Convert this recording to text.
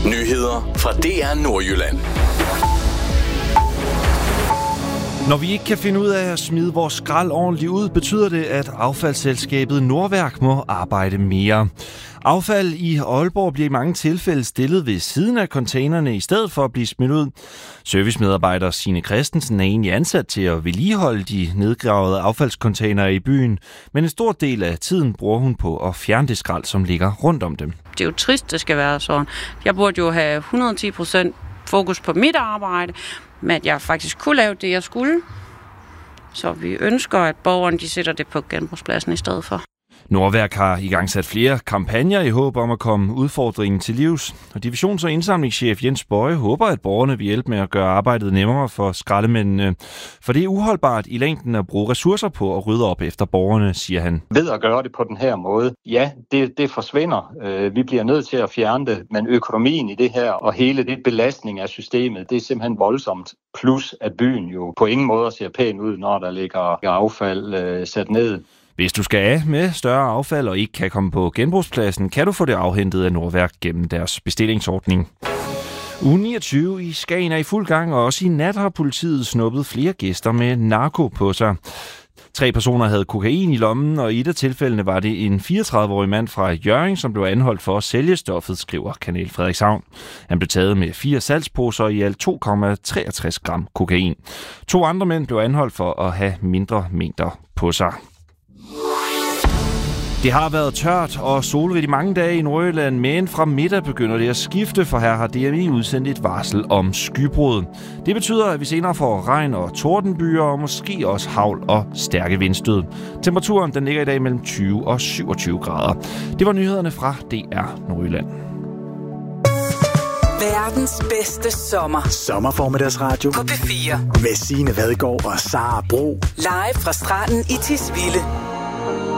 Nyheder fra DR Nordjylland. Når vi ikke kan finde ud af at smide vores skrald ordentligt ud, betyder det, at affaldsselskabet Nordværk må arbejde mere. Affald i Aalborg bliver i mange tilfælde stillet ved siden af containerne i stedet for at blive smidt ud. Servicemedarbejder Signe Christensen er egentlig ansat til at vedligeholde de nedgravede affaldscontainere i byen, men en stor del af tiden bruger hun på at fjerne det skrald, som ligger rundt om dem. Det er jo trist, det skal være sådan. Jeg burde jo have 110% fokus på mit arbejde, men at jeg faktisk kunne lave det, jeg skulle. Så vi ønsker, at borgerne de sætter det på genbrugspladsen i stedet for. Nordværk har igangsat flere kampagner i håb om at komme udfordringen til livs. Og divisions- og indsamlingschef Jens Bøje håber, at borgerne vil hjælpe med at gøre arbejdet nemmere for skraldemændene. For det er uholdbart i længden at bruge ressourcer på at rydde op efter borgerne, siger han. Ved at gøre det på den her måde, ja, det forsvinder. Vi bliver nødt til at fjerne det, men økonomien i det her og hele det belastning af systemet, det er simpelthen voldsomt. Plus at byen jo på ingen måde ser pæn ud, når der ligger affald sat ned. Hvis du skal af med større affald og ikke kan komme på genbrugspladsen, kan du få det afhentet af Nordværk gennem deres bestillingsordning. Uge 29 i Skagen er i fuld gang, og også i nat har politiet snuppet flere gæster med narko på sig. 3 personer havde kokain i lommen, og i et af tilfældene var det en 34-årig mand fra Hjørring, som blev anholdt for at sælge stoffet, skriver Kanal Frederikshavn. Han blev taget med 4 salgspåser i alt 2,63 gram kokain. 2 andre mænd blev anholdt for at have mindre mængder på sig. Det har været tørt og solrigt i mange dage i Nordjylland, men fra middag begynder det at skifte, for her har DMI udsendt et varsel om skybrud. Det betyder, at vi senere får regn og tordenbyer og måske også hagl og stærke vindstød. Temperaturen den ligger i dag mellem 20 og 27 grader. Det var nyhederne fra DR Nordjylland. Verdens bedste sommer. Sommerformiddagsradio På P4. Med Signe Vadgaard og Sara Bro. Live fra stranden i Tisvilde.